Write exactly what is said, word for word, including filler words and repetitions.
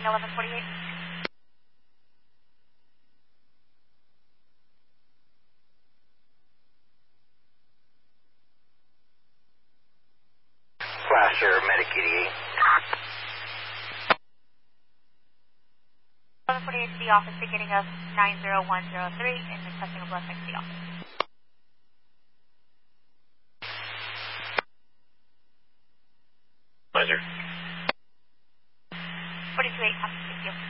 requesting eleven forty-eight. Flasher, Medic eighty-eight. eleven forty-eight to the office, beginning of nine zero one zero three, and requesting a blood check to the office. Pleasure. forty-two eight, thank you.